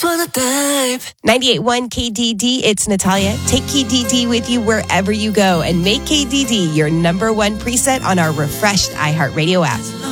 just wanna dive. 98.1 KDD, it's Natalia. Take KDD with you wherever you go and make KDD your number one preset on our refreshed iHeartRadio app.